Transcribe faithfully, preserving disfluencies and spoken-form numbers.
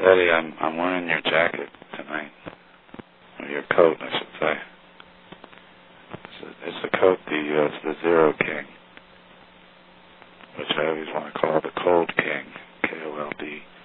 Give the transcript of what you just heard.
Eddie, I'm I'm wearing your jacket tonight. Or your coat, I should say. It's the, it's the coat, the uh, it's the Zero King, which I always want to call the Cold King, K O L D.